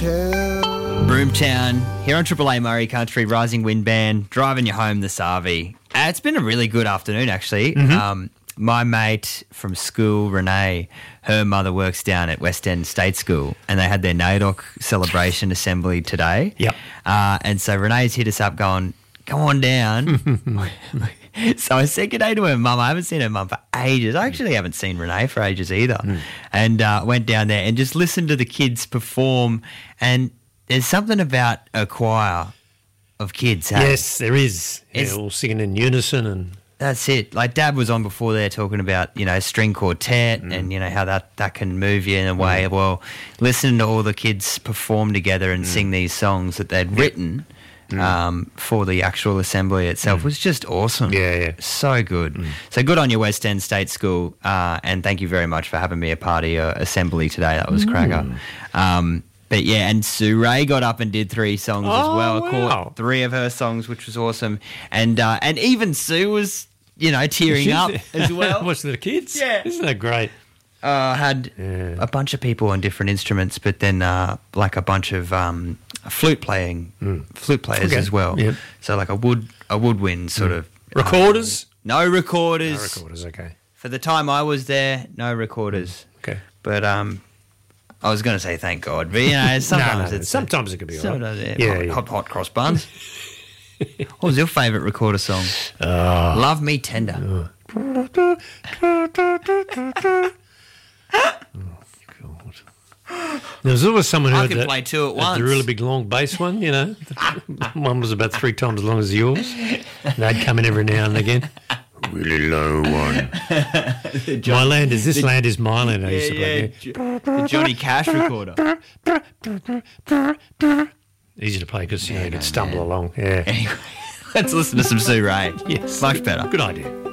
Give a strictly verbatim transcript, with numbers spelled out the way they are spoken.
Broomtown. Broomtown, here on Triple A Murray Country, Rising Wind Band, driving you home this R V. Uh, it's been a really good afternoon, actually. Mm-hmm. Um, my mate from school, Renee, her mother works down at West End State School, and they had their NAIDOC celebration assembly today. Yep. Uh, and so Renee's hit us up going, come on down. So I said good day to her mum. I haven't seen her mum for ages. I actually haven't seen Renee for ages either. Mm. And uh, went down there and just listened to the kids perform. And there's something about a choir of kids. Hey? Yes, there is. Yeah, all singing in unison. And that's it. Like Dad was on before there talking about, you know, string quartet mm. and, you know, how that, that can move you in a way. Mm. Well, listening to all the kids perform together and mm. sing these songs that they'd written Mm. Um, for the actual assembly itself mm. was just awesome. Yeah, yeah. So good. Mm. So good on your West End State School, uh, and thank you very much for having me a part of your assembly today. That was mm. cracker. Um, but yeah, and Sue Ray got up and did three songs oh, as well. Wow. Caught three of her songs, which was awesome. And uh, and even Sue was, you know, tearing She's, up as well. Watching the kids. Yeah. Isn't that great? Uh, had yeah. a bunch of people on different instruments, but then uh, like a bunch of um, flute playing, mm. flute players okay. as well. Yep. So like a wood, a woodwind sort mm. of recorders. Uh, no recorders. No recorders. Okay. For the time I was there, no recorders. Mm. Okay. But um, I was going to say thank God, but you know sometimes no, no, it's sometimes it could be all right. Yeah, yeah, hot, yeah. hot, hot cross buns. What was your favourite recorder song? Oh. Love Me Tender. Oh. There's always someone who I had could that, play two at once. The really big long bass one, you know. One was about three times as long as yours. And they'd come in every now and again. Really low one. John, my land is this the, land is my land. I yeah, used to play. Yeah. The Johnny Cash recorder. Easy to play because you know you could stumble man. along. Yeah. Anyway, let's listen to some Sue Ray. Yes, much better. Good idea.